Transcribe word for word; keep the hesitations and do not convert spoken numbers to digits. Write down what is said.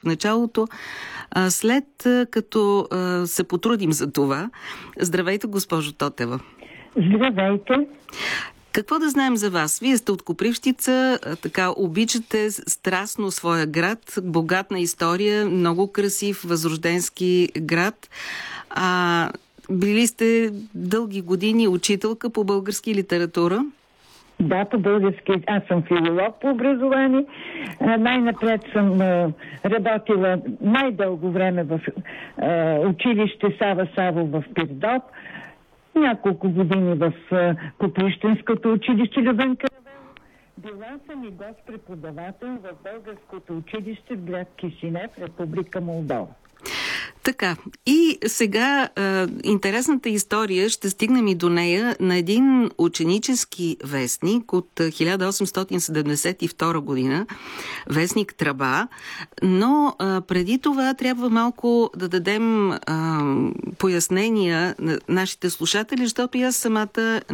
началото, а, след като а, се потрудим за това. Здравейте, госпожо Тотева. Здравейте. Какво да знаем за вас? Вие сте от Копривщица, така обичате страстно своя град, богат на история, много красив, възрожденски град. А, били сте дълги години учителка по български литература? Да, по български. Аз съм филолог по образование. Най-напред съм а, работила най-дълго време в а, училище Сава Саво в Пирдоп. Няколко години в а, Копривщинското училище Любен Каравелов. Била съм и гост-преподавател в българското училище в град Кишинев, Република Молдова. Така, и сега е, интересната история, ще стигнем и до нея, на един ученически вестник от хиляда осемстотин седемдесет и втора година, вестник Тръба, но е, преди това трябва малко да дадем е, пояснения на нашите слушатели, защото и аз самата